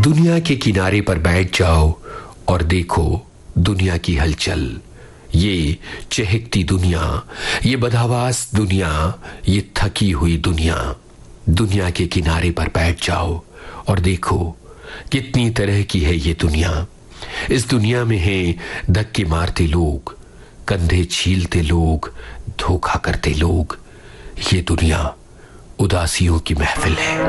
दुनिया के किनारे पर बैठ जाओ और देखो दुनिया की हलचल। ये चहकती दुनिया, ये बदहवास दुनिया, ये थकी हुई दुनिया। दुनिया के किनारे पर बैठ जाओ और देखो कितनी तरह की है ये दुनिया। इस दुनिया में है धक्के मारते लोग, कंधे छीलते लोग, धोखा करते लोग। ये दुनिया उदासियों की महफिल है।